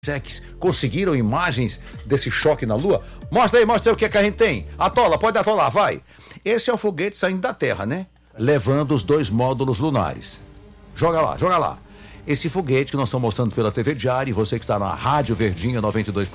conseguiram imagens desse choque na Lua? Mostra aí o que é que a gente tem. Atola, pode atolar, vai. Esse é o foguete saindo da Terra, né? Levando os 2 módulos lunares. Joga lá. Esse foguete que nós estamos mostrando pela TV Diário, e você que está na Rádio Verdinha 92.